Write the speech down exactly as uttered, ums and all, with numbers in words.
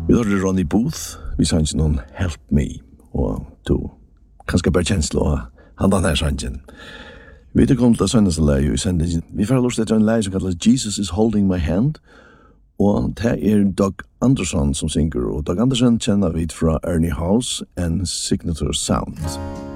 Vi hørte Ronny Booth, vi sa ikke noen Help Me, og to, kanskje bare kjenslo av han den her sangen. Vi er kommet til søndags leie i sendingen. Vi får lyst til en leie som kalles Jesus is Holding My Hand, og det er Doug Anderson som synger, og Doug Anderson kjenner vi fra Ernie House and Signature Sound.